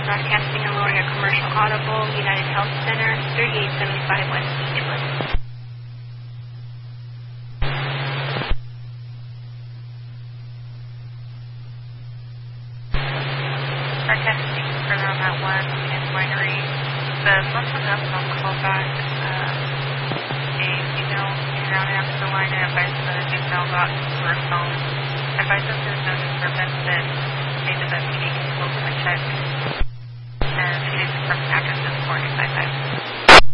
Broadcasting in Loria Commercial Audible, United Health Center, 3875 West Beechwood. Broadcasting further on that one in winery. The phone from up on callback, a female in and out answer the line and advised that a female got to her phone. Advised them to